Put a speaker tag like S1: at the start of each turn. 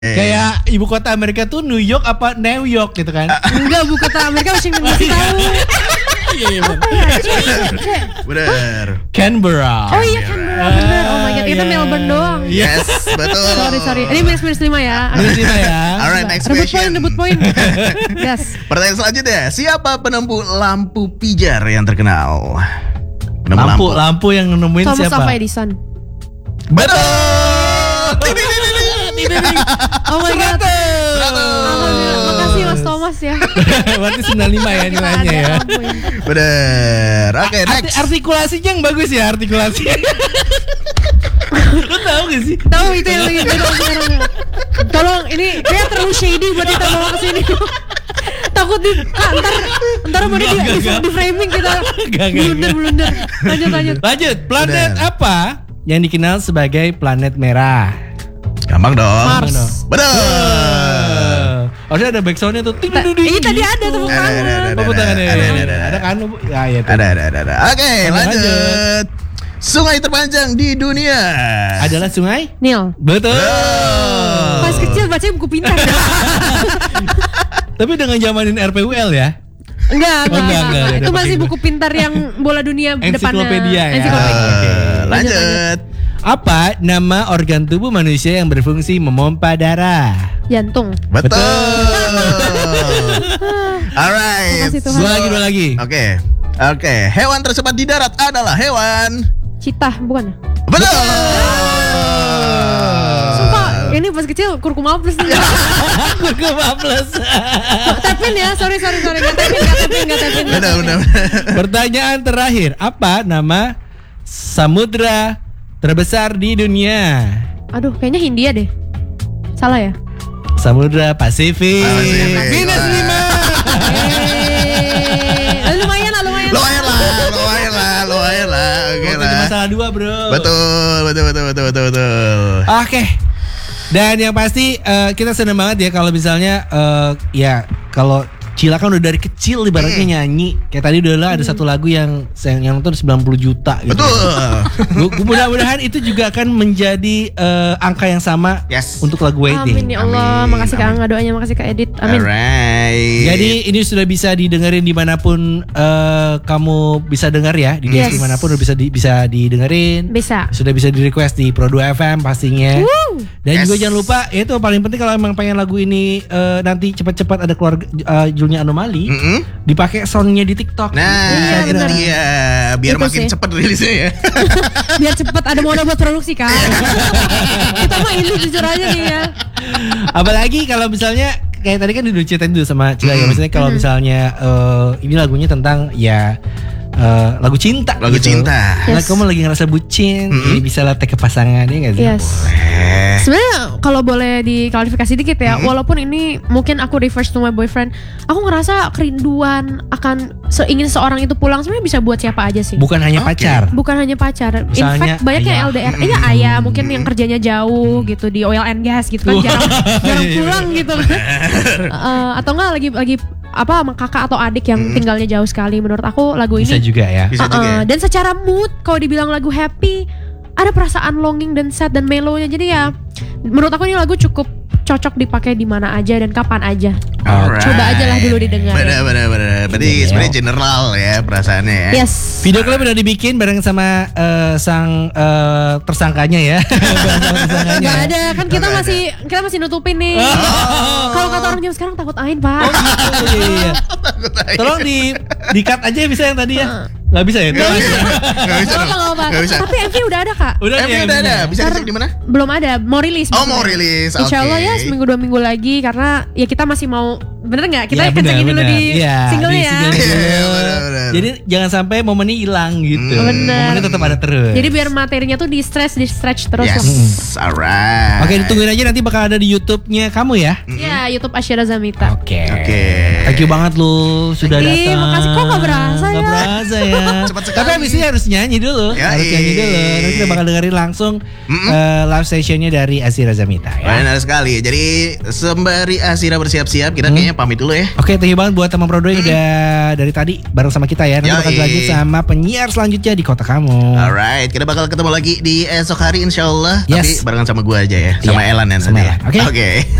S1: Kayak ibu kota Amerika tuh New York apa New York gitu kan?
S2: Enggak, ibu kota Amerika Washington DC tahu.
S1: Iya
S3: Bener.
S1: Canberra.
S2: Oh iya Canberra bener. Oh my god, itu Melbourne doang.
S3: Yes, betul.
S2: Sorry. Ini minus 5 ya.
S1: Minus 5 ya.
S3: Alright, next
S2: Rebut
S3: question.
S2: poin. Yes.
S3: Pertanyaan selanjutnya, siapa penemu lampu pijar yang terkenal?
S1: Lampu yang nemuin
S2: Thomas
S1: siapa?
S2: Alva Edison.
S3: Betul.
S2: Oh my god. Alhamdulillah, makasih Mas Thomas ya.
S1: Berarti 95 ya nilainya ya.
S3: Bener. Oke, next.
S1: Artikulasinya yang bagus ya, artikulasi. Lu tahu gak sih?
S2: Tahu itu yang lagi beda sekarang. Tolong ini kayak terlalu shady buat kita bawa ke sini. Takut ntar mau di framing kita. Blunder.
S1: Lanjut. Planet
S3: Bener.
S1: apa yang dikenal sebagai planet merah?
S3: Gampang dong.
S2: Mars.
S3: Betul.
S1: Harusnya ada backsoundnya tuh.
S2: Ini tadi ada tepuk tangan.
S1: Tepuk tangannya.
S3: Ada.
S1: Ada kan? Ya, iya.
S3: Ada. Oke, lanjut. Sungai terpanjang di dunia
S1: Adalah sungai?
S2: Nil.
S1: Betul.
S2: Pas kecil baca buku pintar.
S1: Tapi dengan zamanin RPUL ya.
S2: Enggak. Itu
S1: Udah
S2: masih
S1: pakai
S2: buku pintar yang bola dunia depannya.
S1: Ensiklopedia ya.
S2: Ensiklopedia.
S3: Lanjut.
S1: Apa nama organ tubuh manusia yang berfungsi memompa darah?
S2: Jantung.
S3: Betul. Alright.
S2: Makasih Tuhan.
S1: Dua lagi.
S3: Oke. Hewan tercepat di darat adalah hewan.
S2: Citah bukan ya?
S3: Betul.
S2: Sumpah ini pas kecil kurkuma plus nih.
S1: Kurkuma plus.
S2: Tapin ya, sorry Gak tapin.
S3: Benar.
S1: Pertanyaan terakhir, apa nama samudra terbesar di dunia?
S2: Aduh, kayaknya Hindia deh. Salah ya?
S1: Samudra Pasifik.
S3: Minus 5. Lumayan lah. Oke
S1: Jadi
S3: lah.
S1: masalah 2 bro.
S3: Betul.
S1: Oke. Dan yang pasti kita senang banget ya kalau misalnya ya kalau Cila kan udah dari kecil ibaratnya nyanyi. Kayak tadi udah ada satu lagu yang nonton 90 juta gitu.
S3: Betul.
S1: Mudah-mudahan itu juga akan menjadi angka yang sama untuk lagu Waiting.
S2: Amin ya Allah.
S3: Amin.
S2: Makasih Kak Angga doanya, makasih Kak Edit. Amin.
S3: Alright.
S1: Jadi ini sudah bisa didengerin dimanapun kamu bisa dengar ya di
S2: Yes.
S1: dimanapun udah bisa didengerin.
S2: Bisa.
S1: Sudah bisa di request di Pro 2 FM pastinya.
S2: Woo.
S1: Dan juga
S3: Yes.
S1: jangan lupa itu paling penting kalau emang pengen lagu ini nanti cepat-cepat ada keluar judulnya Anomali, dipakai soundnya di TikTok.
S3: Nah, itu
S2: benar.
S3: dia. Biar
S2: Itu
S3: makin
S2: sih.
S3: cepat rilisnya ya.
S2: Biar cepet ada modal buat produksi Kak. Kita mah ini jujur aja nih ya.
S1: Apalagi kalau misalnya kayak tadi kan udah ceritain dulu sama Cila ya, maksudnya kalau misalnya ini lagunya tentang ya lagu cinta.
S3: Lagu cinta.
S1: Nah,
S2: Yes.
S1: kamu lagi ngerasa bucin, jadi bisa latih ke pasangan ya nggak sih?
S2: Yes. Sebenarnya kalau boleh diklarifikasi dikit ya, walaupun ini mungkin aku refers to my boyfriend, aku ngerasa kerinduan akan ingin seorang itu pulang sebenarnya bisa buat siapa aja sih.
S1: Bukan hanya pacar.
S2: Bukan hanya pacar. In
S1: Misalnya
S2: fact banyak yang
S1: ayah.
S2: LDR. Iya ayah mungkin yang kerjanya jauh gitu di oil and gas gitu kan jarang pulang gitu kan. Atau enggak lagi apa sama kakak atau adik yang tinggalnya jauh sekali. Menurut aku lagu ini
S1: Bisa juga ya.
S3: Bisa juga.
S2: dan secara mood kalau dibilang lagu happy ada perasaan longing dan sad dan mellow-nya. Jadi ya menurut aku ini lagu cukup cocok dipakai di mana aja dan kapan aja.
S3: Alright.
S2: Coba aja lah dulu didengar.
S3: Benar. Berarti sebenarnya general ya perasaannya ya.
S2: Yes.
S1: Video klip udah dibikin bareng sama sang tersangkanya ya.
S2: Gak ada kan kita masih nutupin nih. Kalau kata orang zaman sekarang takut ain Pak.
S1: Iya. Tolong di cut aja bisa yang tadi ya. Nggak bisa ya?
S3: Nggak bisa.
S2: Nggak apa. Tapi MV udah ada Kak.
S1: Udah
S3: MV udah ada. Bisa dicek di mana?
S2: Belum ada, mau rilis.
S3: Oh,
S2: maksudnya.
S3: mau rilis.
S2: Insya Allah
S3: Oke.
S2: ya seminggu 2 minggu lagi karena ya kita masih mau bener nggak kita
S1: Ya,
S2: kencengin dulu
S1: bener.
S2: di
S1: Iya,
S2: singlenya
S1: di
S2: ya.
S1: singlenya dulu.
S3: Iya, bener.
S1: Jadi jangan sampai momennya hilang gitu.
S2: Bener.
S1: Momennya tetap ada terus.
S2: Jadi biar materinya tuh di stretch terus.
S3: Yes. Alright.
S1: Oke, ditungguin aja nanti bakal ada di YouTube-nya kamu ya.
S2: Yes. YouTube Asyira Zamita.
S1: Oke.
S3: Oke.
S1: Thank you banget lu sudah datang.
S2: Makasih, kok gak berasa ya?
S1: Gak berasa ya.
S3: Cepat sekali.
S1: Tapi abis ini harus nyanyi dulu.
S3: Ya,
S1: Harus nyanyi dulu. Nanti kita bakal dengerin langsung live sessionnya dari Asyira Zamita ya.
S3: Benar sekali. Jadi sembari Asyira bersiap-siap, kita kayaknya pamit dulu ya.
S1: Oke, thank you banget buat teman Prodo yang udah dari tadi bareng sama kita ya. Nanti bakal
S3: Yoi.
S1: lanjut sama penyiar selanjutnya di kota kamu.
S3: Alright, kita bakal ketemu lagi di esok hari insyaallah.
S1: Yes.
S3: Tapi barengan sama gua aja ya, sama
S1: Iya,
S3: Elan yang
S1: sama
S3: tadi.
S1: Elan, oke?
S3: Oke.